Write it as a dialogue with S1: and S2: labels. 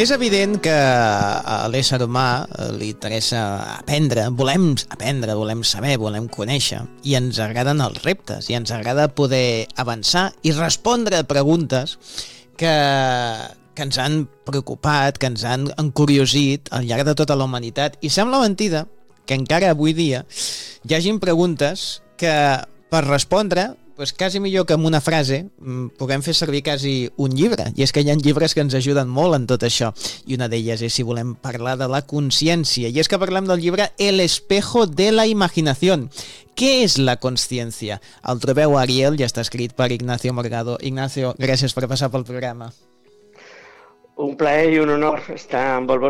S1: És evident que a l'ésser humà li interessa aprendre, volem saber, volem conèixer, i ens agraden els reptes, i ens agrada poder avançar i respondre a preguntes que ens han preocupat, que ens han encuriosit al llarg de tota la humanitat, i sembla mentida que encara avui dia hi hagin preguntes que per respondre quasi millor que amb una frase puguem fer servir quasi un llibre, i és que hi ha llibres que ens ajuden molt en tot això, i una d'elles és si volem parlar de la consciència, i és que parlem del llibre El espejo de la imaginación. Què és la consciència? El trobeu a Ariel, ja està escrit per Ignacio Morgado. Ignacio, gràcies per passar pel programa.
S2: Un plaer i un honor estar amb el